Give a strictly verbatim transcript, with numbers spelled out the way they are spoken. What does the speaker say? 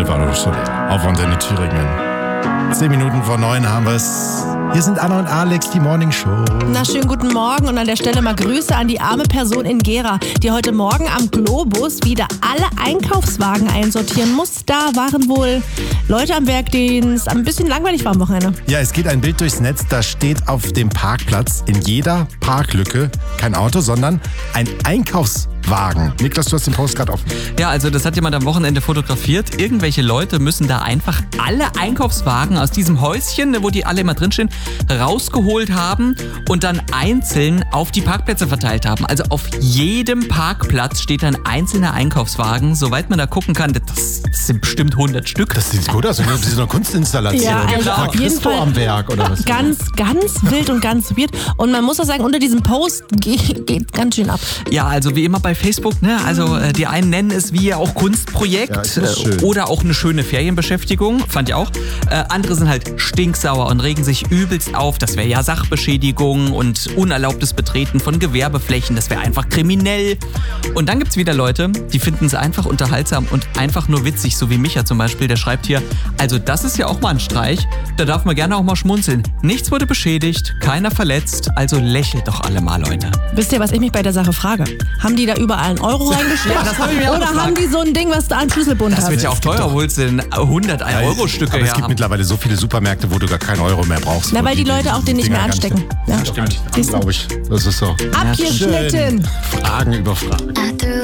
Salvador Soler auf Antenne Thüringen. Zehn Minuten vor neun haben wir es. Hier sind Anna und Alex, die Morning Show. Na, schönen guten Morgen und an der Stelle mal Grüße an die arme Person in Gera, die heute Morgen am Globus wieder alle Einkaufswagen einsortieren muss. Da waren wohl Leute am Werk, denen es ein bisschen langweilig war am Wochenende. Ja, es geht ein Bild durchs Netz, da steht auf dem Parkplatz in jeder Parklücke kein Auto, sondern ein Einkaufswagen. Niklas, du hast den Post gerade offen. Ja, also das hat jemand am Wochenende fotografiert. Irgendwelche Leute müssen da einfach alle Einkaufswagen aus diesem Häuschen, wo die alle immer drinstehen, rausgeholt haben und dann einzeln auf die Parkplätze verteilt haben. Also auf jedem Parkplatz steht ein einzelner Einkaufswagen. Soweit man da gucken kann, das, das sind bestimmt hundert Stück. Das sieht gut aus. Das ist eine Kunstinstallation. Ja, also War auf jeden Christo Fall am Werk oder was? Ganz, ganz wild und ganz weird. Und man muss auch sagen, unter diesem Post geht, geht ganz schön ab. Ja, also wie immer bei Facebook, ne? Also äh, die einen nennen es wie auch Kunstprojekt Ja, ist das schön. äh, oder auch eine schöne Ferienbeschäftigung, fand ich auch. Äh, andere sind halt stinksauer und regen sich übelst auf. Das wäre ja Sachbeschädigung und unerlaubtes Betreten von Gewerbeflächen. Das wäre einfach kriminell. Und dann gibt's wieder Leute, die finden es einfach unterhaltsam und einfach nur witzig, so wie Micha zum Beispiel, der schreibt hier, also das ist ja auch mal ein Streich, da darf man gerne auch mal schmunzeln. Nichts wurde beschädigt, keiner verletzt, also lächelt doch alle mal, Leute. Wisst ihr, was ich mich bei der Sache frage? Haben die da überall einen Euro reingesteckt? Ja, das hab ich mir auch Oder gefragt. haben die so ein Ding, was da einen Schlüsselbund Das hat? wird ja auch teuer, holst du denn hundert Euro Stücke Aber es her gibt haben. mittlerweile so viele Supermärkte, wo du gar keinen Euro mehr brauchst. Na, weil die Leute auch den nicht Dinger mehr gar anstecken. Ja, stimmt. Glaube ich. Das ist so. Abgeschnitten. Fragen über Fragen.